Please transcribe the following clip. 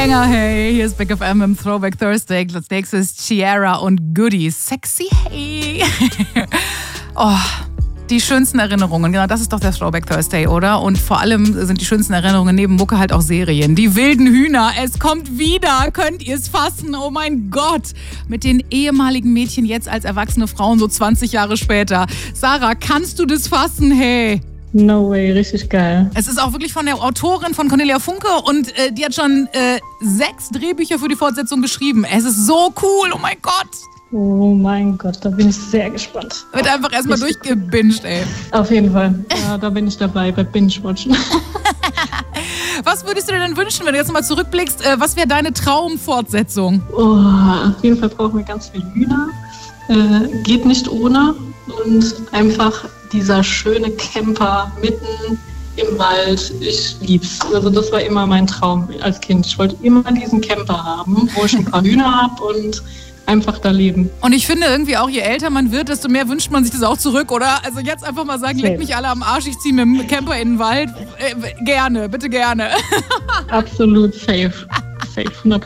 Banger, hey. Hier ist Big FM im Throwback Thursday. Als nächstes Ciara und Goody. Sexy, hey. Oh, die schönsten Erinnerungen. Genau, das ist doch der Throwback Thursday, oder? Und vor allem sind die schönsten Erinnerungen neben Mucke halt auch Serien. Die wilden Hühner, es kommt wieder. Könnt ihr es fassen? Oh mein Gott. Mit den ehemaligen Mädchen jetzt als erwachsene Frauen, so 20 Jahre später. Sarah, kannst du das fassen? Hey. No way, richtig geil. Es ist auch wirklich von der Autorin von Cornelia Funke und die hat schon 6 Drehbücher für die Fortsetzung geschrieben. Es ist so cool, oh mein Gott. Oh mein Gott, da bin ich sehr gespannt. Wird einfach erstmal durchgebinged, ey. Auf jeden Fall. Ja, da bin ich dabei bei Binge-Watchen. Was würdest du dir denn wünschen, wenn du jetzt mal zurückblickst? Was wäre deine Traumfortsetzung? Oh, auf jeden Fall brauchen wir ganz viel Hühner. Geht nicht ohne. Und einfach dieser schöne Camper mitten im Wald. Ich lieb's. Also das war immer mein Traum als Kind. Ich wollte immer diesen Camper haben, wo ich ein paar Hühner habe und einfach da leben. Und ich finde irgendwie auch, je älter man wird, desto mehr wünscht man sich das auch zurück, oder? Also jetzt einfach mal sagen, leckt mich alle am Arsch, ich ziehe mit dem Camper in den Wald. Gerne, bitte gerne. Absolut safe. Safe, 100%.